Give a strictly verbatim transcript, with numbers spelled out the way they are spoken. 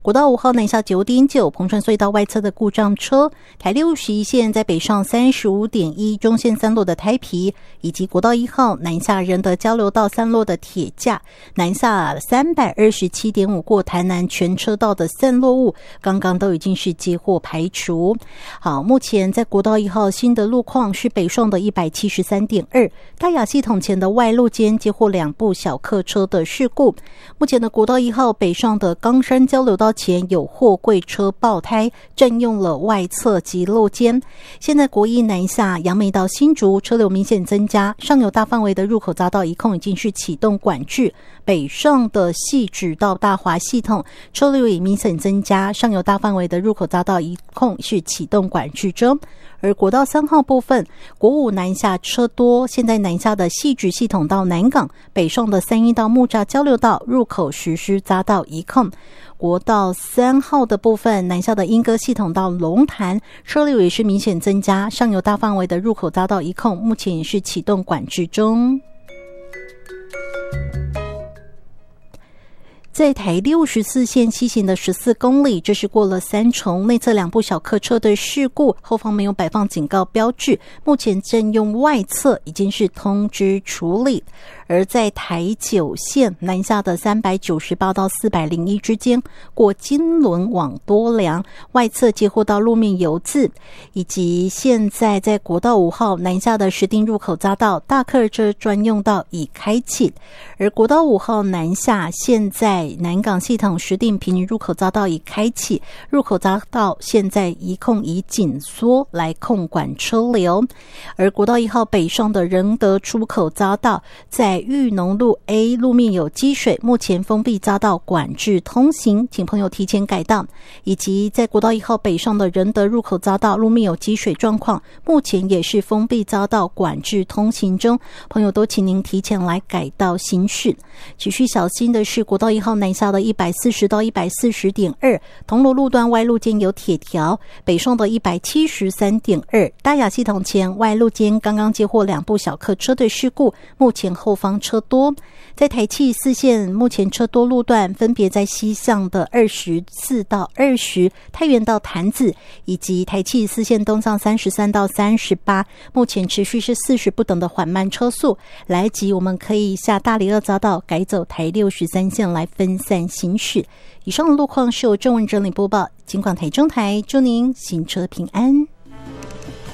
国道五号南下 九点九 彭川隧道外侧的故障车，台六十一线在北上 三十五点一 中线三路的台皮，以及国道一号南下仁德交流道三路的铁架，南下 三百二十七点五 过台南全车道的散落物，刚刚都已经是接获排除。好，目前在国道一号新的路况是北上的 一百七十三点二， 大雅系统前的外路间接获两部小客车的事故。目前的国道一号北上的冈山交流道前有货柜车爆胎，占用了外侧及路肩。现在国一南下杨梅到新竹车流明显增加，上游大范围的入口匝道一控已经是启动管制，北上的汐止到大华系统车流也明显增加，上游大范围的入口匝道一控是启动管制中。而国道三号部分，国五南下车多，现在南下的汐止系统到南港，北上的三一到木栅交流道入口实施匝道一控。国道三号的部分，南下的莺歌系统到龙潭车流也是明显增加，上游大范围的入口匝道一控目前也是启动管制中。在台六十四线西行的十四公里，这是过了三重内侧两部小客车的事故，后方没有摆放警告标志，目前正用外侧已经是通知处理。而在台九线南下的三百九十八到四百零一之间，过金轮往多良外侧接获到路面油渍，以及现在在国道五号南下的石碇入口匝道大客车专用道已开启，而国道五号南下现在南港系统石碇平林入口匝道已开启，入口匝道现在一控以紧缩来控管车流。而国道一号北上的仁德出口匝道在裕农路 A 路面有积水，目前封闭匝道管制通行，请朋友提前改道。以及在国道一号北上的仁德入口匝道路面有积水状况，目前也是封闭匝道管制通行中，朋友都请您提前来改道行驶。持续小心的是国道一号南下的一百四十到 一百四十点二， 铜锣路段外路间有铁条，北上的 一百七十三点二， 大雅系统前外路间刚刚接获两部小客车的事故，目前后方车多。在台七四线目前车多路段分别在西向的二十四到二十，太原到潭子，以及台七四线东向三十三到三十八，目前持续是四十不等的缓慢车速，来及我们可以下大里二匝道改走台六十三线来分散行驶。以上的路况是由郑文整理播报，金广台中台，祝您行车平安。